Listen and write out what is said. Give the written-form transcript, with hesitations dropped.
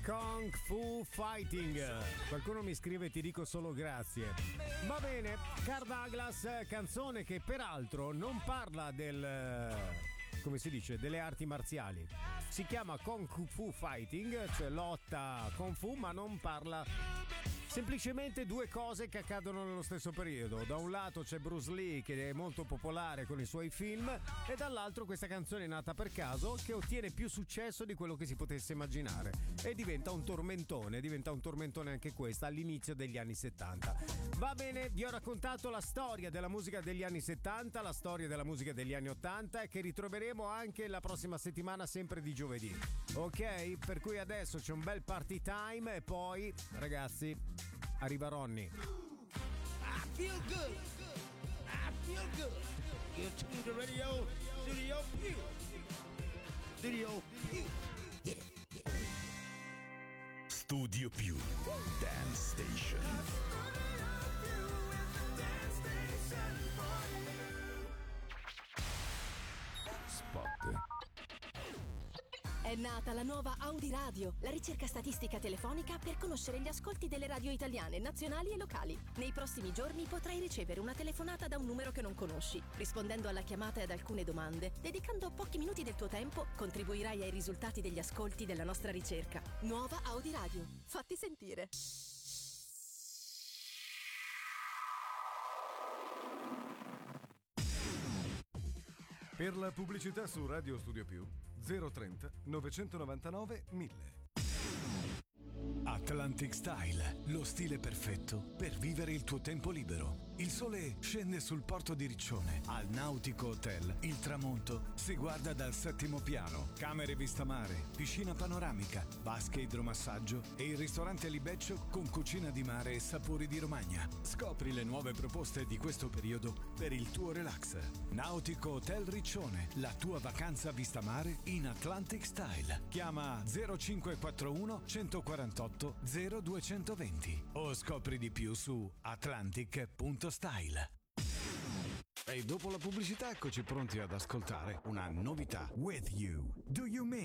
Kung Fu Fighting. Qualcuno mi scrive ti dico solo grazie. Va bene, Kirk Douglas, canzone che peraltro non parla come si dice, delle arti marziali. Si chiama Kung Fu Fighting, cioè lotta Kung Fu, ma non parla semplicemente due cose che accadono nello stesso periodo. Da un lato c'è Bruce Lee che è molto popolare con i suoi film e dall'altro questa canzone è nata per caso che ottiene più successo di quello che si potesse immaginare e diventa un tormentone anche questa all'inizio degli anni 70. Va bene, vi ho raccontato la storia della musica degli anni 70, la storia della musica degli anni 80 e che ritroveremo anche la prossima settimana sempre di giovedì. Ok? Per cui adesso c'è un bel party time e poi, ragazzi, arriva Ronny. I feel good. I feel good. You're tuned to radio Studio Più. Studio Più. Yeah. Studio Più Dance Station. Spot. È nata la nuova Audi Radio, la ricerca statistica telefonica per conoscere gli ascolti delle radio italiane, nazionali e locali. Nei prossimi giorni potrai ricevere una telefonata da un numero che non conosci. Rispondendo alla chiamata e ad alcune domande, dedicando pochi minuti del tuo tempo, contribuirai ai risultati degli ascolti della nostra ricerca. Nuova Audi Radio. Fatti sentire. Per la pubblicità su Radio Studio Più 030 999 1000. Atlantic Style, lo stile perfetto per vivere il tuo tempo libero. Il sole scende sul porto di Riccione. Al Nautico Hotel il tramonto si guarda dal 7° piano. Camere vista mare, piscina panoramica, vasche idromassaggio e il ristorante Libeccio con cucina di mare e sapori di Romagna. Scopri le nuove proposte di questo periodo per il tuo relax. Nautico Hotel Riccione, la tua vacanza vista mare in Atlantic Style. Chiama 0541 148 0220 o scopri di più su atlantic.style. E dopo la pubblicità eccoci pronti ad ascoltare una novità. With You, Do You Mean?